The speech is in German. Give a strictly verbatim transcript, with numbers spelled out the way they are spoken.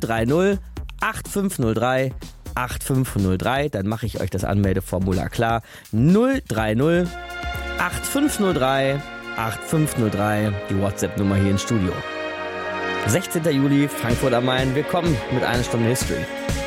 drei null acht fünf null drei acht fünf null drei. Dann mache ich euch das Anmeldeformular klar. null drei null acht fünf null drei acht fünf null drei, die WhatsApp-Nummer hier im Studio. sechzehnter Juli, Frankfurt am Main. Wir kommen mit einer Stunde History.